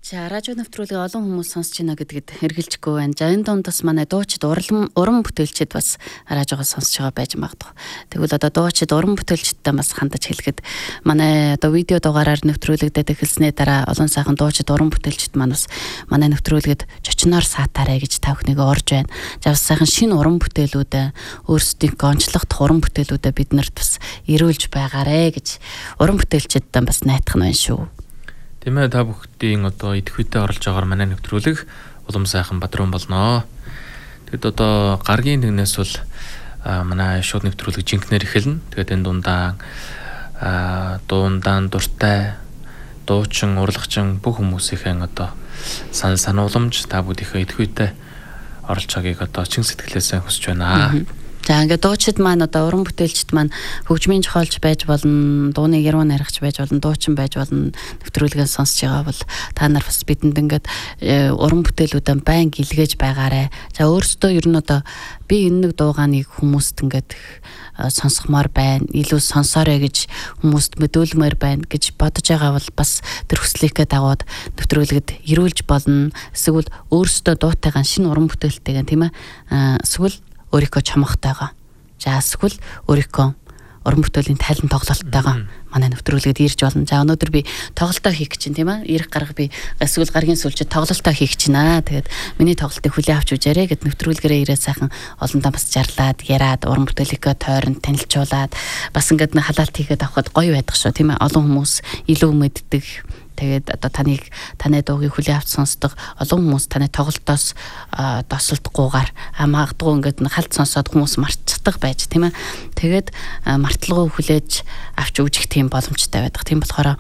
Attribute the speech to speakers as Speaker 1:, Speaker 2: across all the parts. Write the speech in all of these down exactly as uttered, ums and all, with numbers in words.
Speaker 1: За радио нэвтрүүлгийг олон хүмүүс сонсч байна гэдэгт хэргэлжгүй байна. За энэ дундас манай дуучид уран уран бүтээлчид бас радиогоо сонсож байгаа байж магадгүй. Тэгвэл одоо дуучид уран бүтээлчдтэй бас хандаж хэлэхэд манай одоо видео дугаараар нэвтрүүлэгдээд эхэлснээр дараа олон сайхан дуучид уран бүтээлчд маань бас манай нэвтрүүлгээд чочноор саатаарэ гэж та бүхнийгээ орж байна. За бас сайхан шинэ уран бүтээлүүдээ өөрсдийнхөө онцлогдох уран бүтээлүүдээ биднэрт бас ирүүлж байгаарэ гэж уран бүтээлчдтэй бас найтах нь байна шүү.
Speaker 2: Тийм ээ, та бүхдийн одоо идэвхтэй оролж байгаагаар манай нэвтрүүлэг улам сайхан бадрун болно. Тэгэд одоо гаргийн нэгнээс бол манай шууд нэвтрүүлэг жинкнэр эхэлнэ. Тэгээд энэ дундаа дуундаан дуртай дуучин, урлагчин бүх хүмүүсийн одоо сан санууламж та бүдийнхээ идэвхтэй оролж байгааг одоо чин сэтгэлээсээ хүсэж байна.
Speaker 1: За ингээд дуучид маань одоо уран бүтээлчд маань хөгжмийн зохиолч байж болно, дууны гэрүүн наригч байж болно, дуучин байж болно, нэвтрүүлгээ сонсож байгаа бол та нар бас бидэнд ингээд уран бүтээлүүдэн байн илгээж байгаарэ. За өөрсдөө ер нь одоо би энэ нэг дуугааныг хүмүүст ингээд сонсгомоор байна, илүү сонсоорой гэж хүмүүст мэдүүлмээр байна гэж бодож байгаа бол бас тэр хүслийнхээ дагууд нэвтрүүлгэд ирүүлж болно. Эсвэл өөрсдөө дуутайгаан шинэ уран бүтээлтэйгэн тийм ээ. Эсвэл өөрийнхөө чамхтайгаа. За эсвэл өөрийнхөө уран бүтээлийн тайлан тоглолттойгоо манай нэвтрүүлгээд ирж болно. За өнөөдөр би тоглолтоо хийх гэж байна тийм ээ. Ирэх гарга би эсвэл гаргийн сүүлчид тоглолтоо хийх гэж байна. Тэгээд миний тоглолтыг хүлээн авч үзээрэй гэд нэвтрүүлгээрээ ирээд сайхан олондоо бас жарлаад, яраад, уран бүтээлийнхөө тойронд танилцуулаад бас ингээд халаалт хийгээд авахд гоё байдаг шүү тийм ээ. Олон хүмүүс илүү мэддэг. Тэгээд одоо таныг таны дуугийг хүлээн авч сонсдог олон хүмүүс таны тоглолтоос досолдохгүйгээр магадгүй ингээд халт сонсоод хүмүүс мартчихдаг байж тийм ээ. Тэгээд мартлагыг хүлээж авч үзэх тийм боломжтой байдаг. Тийм болохоор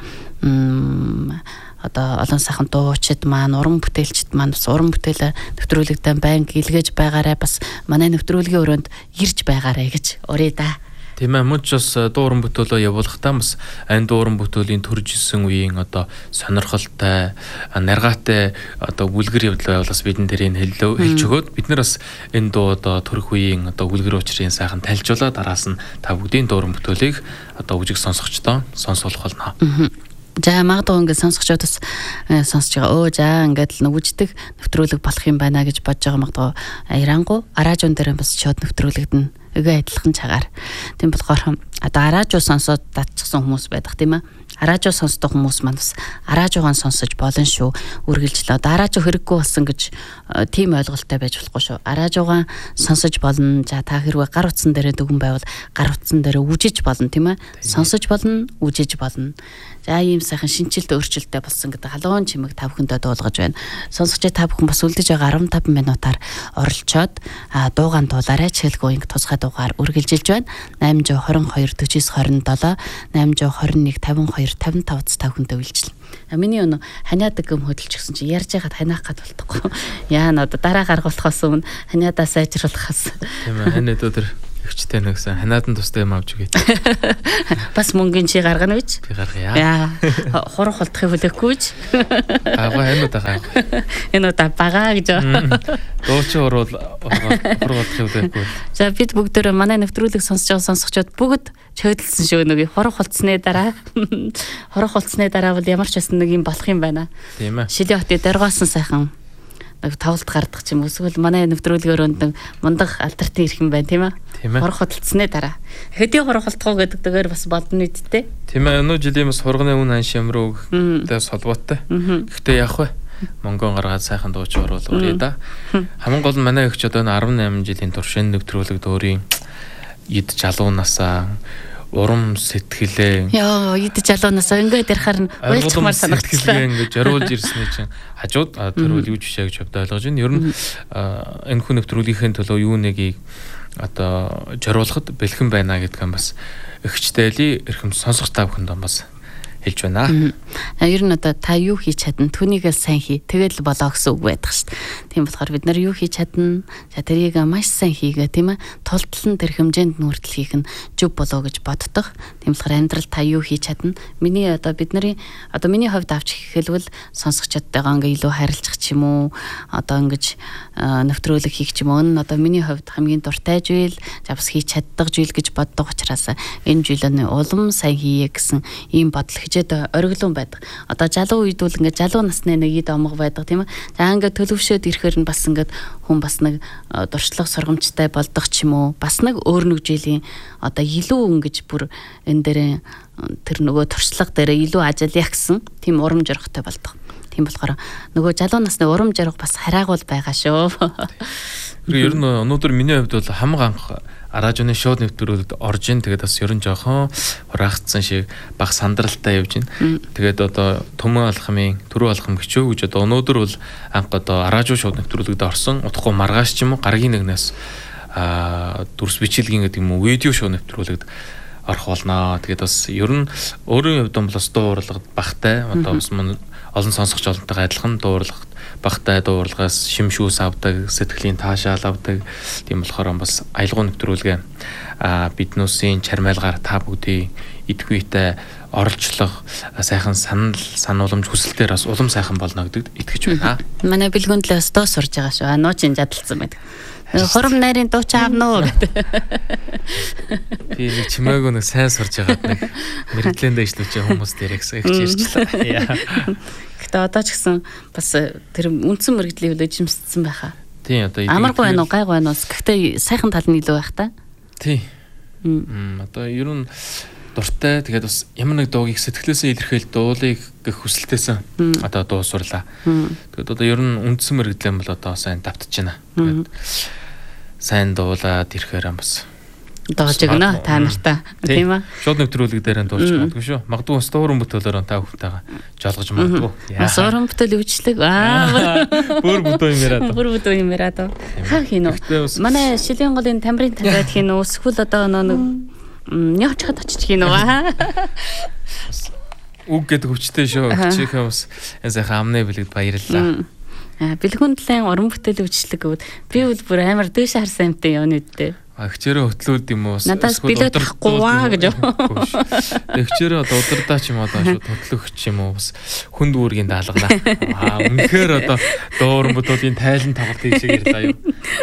Speaker 1: одоо олон сайхан дуучид маань, уран бүтээлчд маань бас уран бүтээлээ нэвтрүүлэгдэн байнга илгээж байгаарэ, бас манай нэвтрүүлгийн өрөөнд ирж байгаарэ гэж урья да.
Speaker 2: Тийм ээ, мөн ч бас дуу уран бүтээлөө явуулахдаа бас энэ дуу уран бүтээлийн төрж исэн үеийн одоо сонирхолтой, наргаатай одоо бүлгэр явдал бас бидэн тэрийг хэллөө хэлж өгөөд бид нар бас энэ дуу одоо төрөх үеийн одоо бүлгэр учрын сайхан танилцуулаад араас нь та бүгдийн дуу уран бүтээлийг одоо үжиг сонсогчдоо сонсуулах болно.
Speaker 1: За магадгүй ингээд сонсогчдод бас сонсож байгаа. Өө за ингээд нүгждэг нэвтрүүлэг болох юм байна гэж бодож байгаа магадгүй ярангу аражун дээр бас шууд нэвтрүүлэгдэн эгэ адилхан цагаар. Тийм болохоор одоо аражуу сонсоод татчихсан хүмүүс байдаг тийм ээ. Аражуу сонсдог хүмүүс маань бас аражуугаан сонсож болно шүү. Үргэлжлээ. Одоо аражуу хэрэггүй болсон гэж тийм ойлголттой байж болохгүй шүү. Аражуугаан сонсож болно. За та хэрвээ гар утсан дээрээ дүгэн байвал гар утсан дээрээ үжиж болно тийм ээ. Сонсож болно, үжиж болно. За ийм сайхан шинжилт өөрчлөлттэй болсон гэдэг халуун чимэг та бүхэндээ дуулгаж байна. Сонсогч та бүхэн бас үлдэж байгаа арван таван минутаар оролцоод дуугаан дуулаарай. Чиглэгөө тусгай дуугаар үргэлжилж байна. найман хоёр хоёр дөрвөөс хорин долоо найман хоёр нэг тавин хоёр тавин тавц та бүхэндээ үйлчлэн. Миний өнөө ханиадаг гэм хөдөлчихсөн чи ярьж байгаад ханиах гад болтохгүй. Яа н одоо дараа гаргуулахаас өмнө ханиадаа сайжруулахаас.
Speaker 2: Тийм ээ, ханиад өдөр өвчтэй нэгсэн ханаадан тустай юм авч үгээд.
Speaker 1: Бас мөнгөний чи гаргана үуч?
Speaker 2: Би гаргая.
Speaker 1: Яа. Хурах болтохыг хүлээхгүйч.
Speaker 2: Аагаа энэ удаа гай.
Speaker 1: Энэ удаа бага гэж.
Speaker 2: Дуучин орвол хурах болтохыг хүлээхгүй.
Speaker 1: За бид бүгдөө манай нэвтрүүлэг сонсож байгаа сонсогчдод бүгд чөйдөлсөн шүү нэг хурах болцсны дараа. Хурах болцсны дараа бол ямар ч байсан нэг юм болох юм байна.
Speaker 2: Тийм ээ.
Speaker 1: Шилийн хотыг дөргоосон сайхан тоглолт гардаг ч юм эсвэл манай нэвтрүүлгээр өнд мундаг альтернатив ирэх юм байна тийм ээ. Хурах хөдөлцсны дараа. Хэдийн хурах болтгоо гэдэг дэгээр бас бодно үсттэй.
Speaker 2: Тийм ээ, өнөө жилийн бас хурганы үн анш ямруу гэдэг холбоотой. Гэхдээ яах вэ? Монгон гаргаад сайхан дууч оруул урья да. Хамгийн гол нь манай өгч одоо арван найман жилийн туршийн нэвтрүүлэгд өөрийн ид жалуунасаа урам сэтгэлээ
Speaker 1: яа ид жалуунасаа ингээд ярихаар уйлчмаар санагдлаа.
Speaker 2: Ингээд жаруулж ирсний чинь хажууд тэр үл юу жишээ гэж ойлгож байна. Ер нь энэ хүн нэвтрүүлгийнхээ төлөө юу нэгийг одоо жаруулахад бэлхэн байна гэдг нь бас өгчтэйли эрхэм сонсох та бүхэнд бас хэлж байна.
Speaker 1: Ер нь одоо та юу хийж чадна түүнийгээ сайн хий тэгэл болоо гэсэн үг байдаг шүү дээ. Тийм болохоор бид нар юу хийж чадна за тэрийг маш сайн хийгээ тийм ээ. Тултал нь тэр хэмжээнд нүртэл хийх нь зүг болоо гэж боддог. Тийм болохоор амьдрал та юу хийж чадна. Миний одоо бидний одоо миний хувьд авч хэлвэл сонсогчдтойгоо ингээ илүү харилцах ч юм уу одоо ингэж нэвтрүүлэг хийх ч юм уу одоо миний хувьд хамгийн дуртай зүйл за бас хийж чаддаг зүйл гэж боддог учраас энэ жилийн улам сайн хийе гэсэн ийм бодол тэгжээд ориглон байдаг. Одоо залуу үед бол ингээд залуу насны нэг ид омго байдаг тийм ээ. За ингээд төлөвшөөд ирэхээр нь бас ингээд хүн бас нэг дуршлаг сургамжтай болдог ч юм уу. Бас нэг өөр нэг жилийн одоо илүү ингэж бүр энэ дээр тэр нөгөө туршлага дээр илүү ажиллая гэсэн тийм урам зоригтой болдог. Тийм болохоор нөгөө залуу насны урам зориг бас хараагуул байгаа шүү.
Speaker 2: Ер нь өнөөдөр миний хувьд бол хамаг анх радионы шоу нэвтрүүлэгт орж ин тэгээд бас ер нь жоохон хураагдсан шиг баг сандралтай явж байна. Тэгээд одоо Төмөн алхмын Түрүү алхам гिचөө гэж одоо өнөөдөр бол анх одоо радио шоу нэвтрүүлэгт орсон. Утгагүй маргааш ч юм уу гаргийн нэгнээс аа дүрс бичлэгийн гэдэг юм уу видео шоу нэвтрүүлэгт орох болно. Тэгээд бас ер нь өөрийн хувьд бол бас дуу урлагт багтай одоо бас олон сонсогч олонтойгоо адилхан дуу урлагт багтай дуу урлагаас шимшүүс авдаг, сэтгэлийн таашаал авдаг. Тийм болохоор бас аялгау нэвтрүүлгээ а биднүүсийн чармайлгаар та бүгдийн идэвхүйтэй оролцлого сайхан санал санууламж хүсэлтээр бас улам сайхан болно гэдэгт итгэж байна.
Speaker 1: Манай бэлгүндлээ бас дуу сурж байгаа шүү. Нуучин жадалцсан байдаг. Хором найрын дуу ч аавна уу гэдэг.
Speaker 2: Би нэг чимээгүй нэг сайн сурж байгаад нэг мэрэгдлэн дэвшлүүч хүмүүс дээрээс их чирчлээ.
Speaker 1: Гэтэ одоо ч гэсэн бас тэр үндсэн мэрэгдлийн үл эжимсдсэн байхаа.
Speaker 2: Тийм одоо
Speaker 1: амаргүй байна уу гайгүй байна уу. Гэхдээ сайхан тал нь илүү байх та.
Speaker 2: Тийм. Мм одоо ер нь дуртай тэгээд бас ямар нэг дуугийг сэтгэлээсээ илэрхийл дуулыг гэх хүсэлтээсэн одоо дуу сурлаа. Тэгээд одоо ер нь үндсэн мэрэгдлэн бол одоо сайн давтаж байна. Тэгээд сайн дуулаад ирэхээр бас
Speaker 1: доож өгнө та нартай тийм ээ.
Speaker 2: Шууд нэвтрүүлэг дээр нь дуулж магадгүй шүү. Магадгүй бас дууран бүтээлээр та бүхтэйгээ жолгож магадгүй.
Speaker 1: Бас уран бүтээл өвчлөг аа.
Speaker 2: Бүр бүдөө юм яриад.
Speaker 1: Бүр бүдөө юм яриад. Хаа хийнэ. Манай шилийн голын тамирын тавиад хийнэ. Эсвэл одоо нэг нёчхад очиж хийнэ аа.
Speaker 2: Үг гэдэг хүчтэй шүү. Чихээ бас сайхан амны бэлгэд баярлалаа.
Speaker 1: Бэлгүндлэн уран бүтээл өвчлөг гэвэл би бол бүр амар дээш харсан юмтай явна үдтэй.
Speaker 2: Агчээрээ хөтлүүд юм уу?
Speaker 1: Надаас билет авахгүй ваа гэж.
Speaker 2: Агчээрээ одоо удирдаа ч юм одоо шууд хөтлөх ч юм уу бас хүнд үүргийн даалгана. Аа үнэхээр одоо дууран бүтэлийн тайлан тоглолтын шиг ярьлаа юу.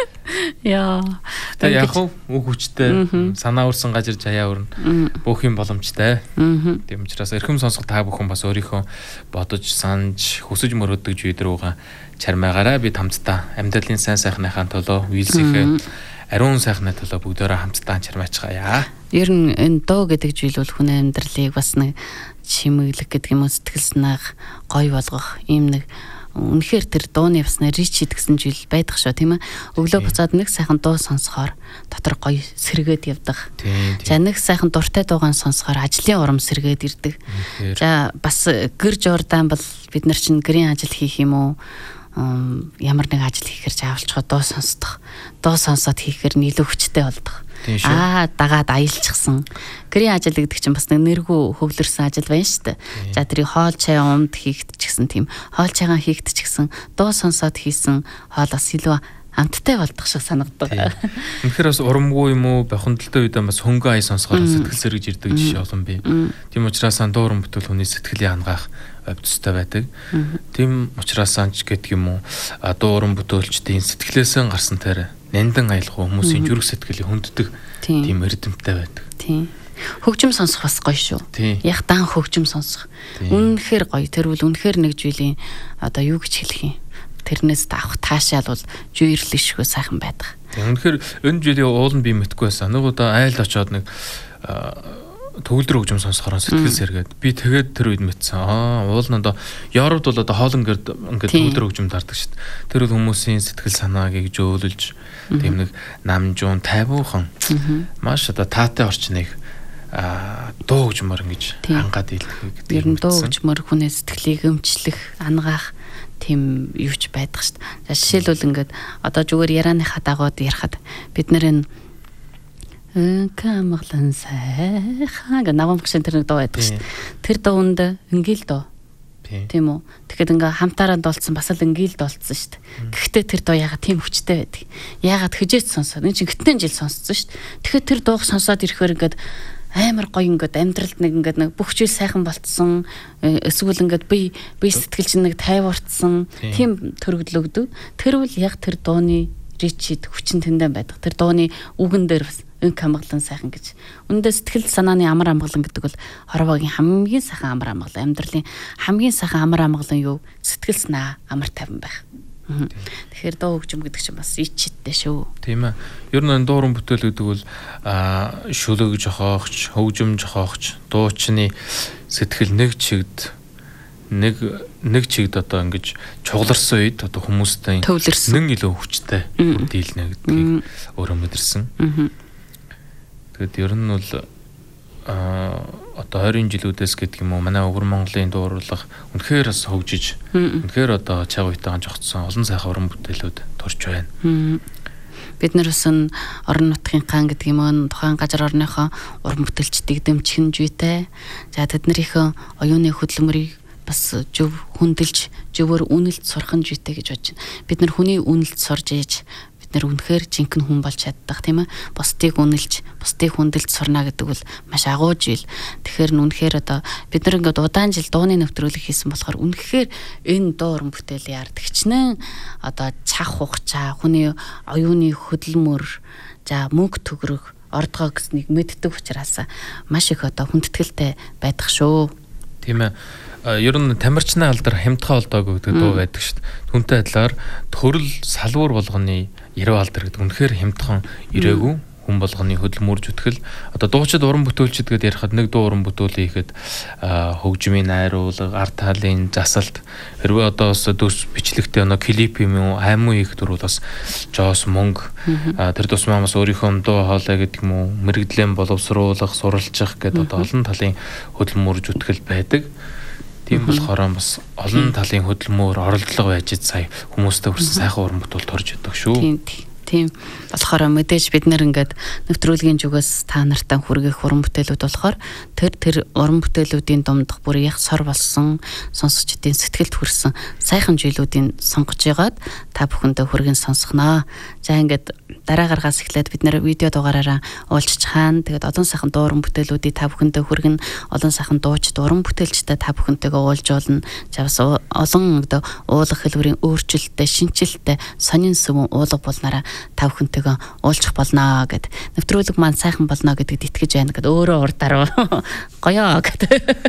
Speaker 1: Яа.
Speaker 2: Тэ яг үг хүчтэй санаа өрсөн гажир жаяа өрнө. Бүх юм боломжтой. Тийм учраас эрхэм сонсох та бүхэн бас өөрийнхөө бодож санаж хүсэж мөрөөдөг зүйл рүүгээ чармаагаараа бид хамтдаа амьдралын сайн сайхныхаа төлөө үйлсийнхээ ариун сайхны төлөө бүгдээрээ хамтдаа чармаачгаая.
Speaker 1: Ер нь энэ дуу гэдэг зүйл бол хүний амьдралыг бас нэг чимэглэх гэдэг юм уу сэтгэл санааг гоё болгох ийм нэг үнэхээр тэр дууны басна рич идгсэн зүйл байдаг шүү тийм ээ. Өглөө буцаад нэг сайхан дуу сонсохоор дотор гоё сэргээд явдаг. За нэг сайхан дуртай дуугаа сонсохоор ажлын урам сэргээд ирдэг. За бас гэр журдаан бол бид нар чинь гэрийн ажил хийх юм уу? Ямар нэг ажил хийхээр заавалчгаа дуу сонсдох. Дуу сонсоод хийхээр нь илүү хүчтэй болдог. Аа дагаад аялчихсан. Гэрийн ажил гэдэг чинь бас нэг нэргүй хөглөрсөн ажил байна шүү дээ. За тэрийг хоол чай умд хийхэд ч гэсэн тийм хоол чайгаа хийхэд ч гэсэн дуу сонсоод хийсэн хоол бас илүү амттай болдог шиг санагддаг.
Speaker 2: Үнэхээр бас урамгүй юм уу бохондолтой үедээ бас хөнгөн ая сонсохоор сэтгэл сэргэж ирдэг жишээ олон бий. Тийм учраас дуу уран бүтээл хүний сэтгэлийг хангаах өвдөстэй байдаг. Тийм учраас анч гэдэг юм уу дуу уран бүтээлчдийн сэтгэлээсээ гарсан тэр нэндан аялах хүмүүсийн зүрх сэтгэлийг хүнддэг тийм эрдэмтдэй байдаг.
Speaker 1: Тийм. Хөгжим сонсох бас гоё шүү. Яг дан хөгжим сонсох. Үнэхээр гоё. Тэр бол үнэхээр нэг зүйлийн одоо юу гэж хэлэх юм. Тэрнээс авах таашаал бол жирлэшгүй сайхан байдаг.
Speaker 2: Тийм үнэхээр энэ жилийн уул нь би мэдгүй байсан. Нэг удаа айлд очоод нэг төгөлдөр хөгжим сонсохоор сэтгэл сэргээд би тэгээд тэр үед мэдсэн. Аа уул нь одоо Европт бол одоо хоолнгэрд ингээд төгөлдөр хөгжим дардаг шүү дээ. Тэр бол хүмүүсийн сэтгэл санааг зөөлөж тийм нэг намжуун тайвуухан маш одоо таатай орчныг дуу хөгжмөр ингэж хангаад илэрхий гэдэг.
Speaker 1: Ер нь дуу хөгжмөр хүний сэтгэлийг өмчлөх, ангаах тийм юуч байдаг шүү дээ. За жишээлбэл ингээд одоо зүгээр ярианыхаа дагууд ярихад бид нэр энэ камглан сайхан гэх навамгшин тэр нэг дуу байдаг шүү дээ. Тэр дуунд ингээл дуу. Тийм үү. Тэгэхэд ингээ хамтаараа дуулсан бас л ингээл дуулсан шүү дээ. Гэхдээ тэр дуу ягаад тийм хүчтэй байдаг. Ягаад хөжөөд сонсоод энэ чинь гэтэн жил сонссон шүү дээ. Тэгэхээр тэр дууг сонсоод ирэхээр ингээд амар гоё ингээд амьдралд нэг ингээд нэг бүх зүйл сайхан болцсон, эсвэл ингээд би би сэтгэл чинь нэг тайвартсан тийм төрөгдлөгдөв. Тэр бол яг тэр дууны ричид хүчин тэндан байдаг. Тэр дууны үгэн дээр бас өнк амгалан сайхан гэж. Үүндээ сэтгэл санааны амар амгалан гэдэг бол хорвоогийн хамгийн сайхан амар амгалан, амьдралын хамгийн сайхан амар амгалан юу? Сэтгэл санаа амар тайван байх. Тэгэхээр дуу хөгжим гэдэг чинь бас ичидтэй шүү.
Speaker 2: Тийм ээ. Ер нь дуу уран бүтээл гэдэг бол аа шүлэг жохоогч, хөгжим жохоогч, дуучны сэтгэл нэг чигд нэг нэг чигд одоо ингэж чугларсан үед одоо хүмүүстэй нэг илүү хүчтэй дийлнэ гэдгийг өөрөө мэдэрсэн. Тэгэд ер нь бол а одоо ойрын жилүүдээс гэдэг юм уу манай өвөр Монголын дуу урлаг үнэхээр бас хөгжиж үнэхээр одоо чаг уйтайхан жогцсон олон сайхан уран бүтээлүүд турж байна.
Speaker 1: Бид нар бас орон нутгийн хаан гэдэг юм уу тухайн газар орныхоо уран бүтээлчдийг дэмжих зүйтэй. За тэднэрийн оюуны хөдөлмөрийг бас зөв хүндэлж зөвөр үнэлж сурах нь зүйтэй гэж бодож байна. Бид нар хүний үнэлж сурж ээж бид нар үнэхээр жинхэнэ хүн болж чаддаг тийм ээ. Бусдыг үнэлж, бусдыг хүндэлж сурна гэдэг бол маш агуу жил. Тэгэхээр үнэхээр одоо бид нар ингээд удаан жил дууны нэвтрүүлэг хийсэн болохоор үнэхээр энэ дуу уран бүтээлийн ардагчнаа одоо цах хугацаа, хүний оюуны хөдөлмөр, за мөнгө төгрөг ордгоо гэснийг мэддэг учраас маш их одоо хүндэтгэлтэй байдаг шүү.
Speaker 2: Тийм ээ. Ер нь тамирчны алдар хямдхан олдоог гэдэг дуу байдаг шүү дээ. Түүнтэй адилаар төрөл салвар болгоны яруу алдар гэдэг үнэхээр хямдхан ирээгүй хүн болгоны хөдөлмөр зүтгэл. Одоо дуучид уран бүтээлчд гэдээ ярихад нэг дуу уран бүтээлээ хийхэд хөгжмийн найруулга, арт талын засалт хэрвээ одоо бас дөс бичлэгтэй оноо клип юм уу, аймуу хийхэд бол бас жоос мөнгө тэр тусмаа бас өөрийнхөө дуу хоолой гэдэг юм уу, мэрэгдлэн боловсруулах, суралцах гэдэг одоо олон талын хөдөлмөр зүтгэл байдаг. Тийм болохоор бас олон талын хөдөлмөр оролдлого байж сая хүмүүстэй хүрсэн сайхан уран бүтээл төрж өгдөг шүү.
Speaker 1: Тийм тийм. Болохоор мэдээж бид нэр ингээд нэвтрүүлгийн зүгээс та нартай хүргэх уран бүтээлүүд болохоор тэр тэр уран бүтээлүүдийн дундх бүр яг сор болсон сонсогчдын сэтгэлд хүрсэн сайхан зүйлүүдийн сонгож ягаад та бүхэндээ хүргэн сонсгоноо. За ингээд дараа гаргаас эхлээд бид нэр видео дугаараараа уулзч хаана тэгээд олон сайхан дуу уран бүтээлүүдийг та бүхэндээ хүргэн олон сайхан дууч уран бүтээлчтэй та бүхэнтэйгээ уулзуулна. За бас олон одоо уулах хэлбэрийн өөрчлөлттэй, шинжилттэй сонин сүмэн уулга болнараа та бүхэнтэйгээ уулзах болно гэд. Нэвтрүүлэг маань сайхан болно гэдэгт итгэж байна гэд өөрөө урдаар гоёо гэд.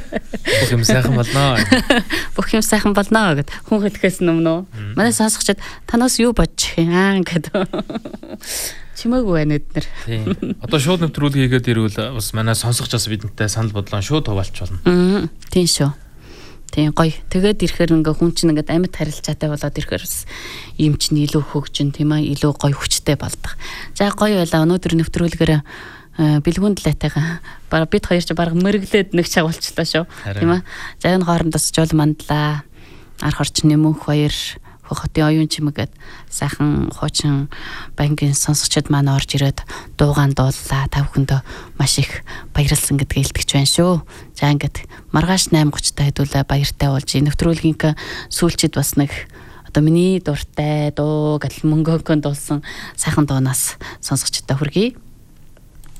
Speaker 2: Бүх юм сайхан болно.
Speaker 1: Бүх юм сайхан болно гэд хүн хэлэхээс өмнө манай сонсогчид танаас юу бодчих юм гэд. Чимээгүй байна эднэр.
Speaker 2: Тийм. Одоо шууд нэвтрүүлэг хийгээд ирвэл бас манай сонсогч бас бидэнтэй санал бодлоо шууд хуваалч болно.
Speaker 1: Аа. Тийм шүү. Тийм гоё. Тэгээд ирэхээр ингээ хүн чинь ингээд амьд харилцаатай болоод ирэхээр бас ийм чинь илүү хөгжин тийм ээ илүү гоё хүчтэй болдог. За гоё байла. Өнөөдөр нэвтрүүлгээр бэлгүүн далайтайгаа баг бид хоёр ч баг мэрглээд нэг чагуулчлаа шүү. Тийм ээ. За энэ хоорондос жол мандлаа. Арх орчны мөнх хоёр хотын оюун чимэгэд сайхан хуучин банкын сонсогчд маань орж ирээд дуугаан дууллаа. Та бүхэндээ маш их баярлсан гэдгийг илтгэж байна шүү. За ингээд маргааш найман гуцтай хэдүүлээ баяртай болж нэвтрүүлгийн сүүлчид бас нэг одоо миний дуртай дуу гэл мөнгөөнкөнд дуулсан сайхан дуунаас сонсогчдод хүргэе.